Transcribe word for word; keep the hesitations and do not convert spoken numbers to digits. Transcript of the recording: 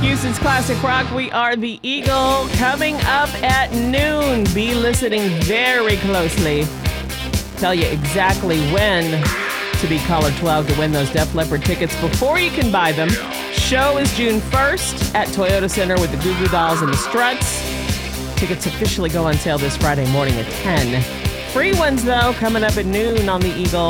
Houston's Classic Rock. We are the Eagle. Coming up at noon. Be listening very closely. Tell you exactly when to be caller twelve to win those Def Leppard tickets before you can buy them. Show is June first at Toyota Center with the Goo Goo Dolls and the Struts. Tickets officially go on sale this Friday morning at ten. Free ones, though, coming up at noon on the Eagle.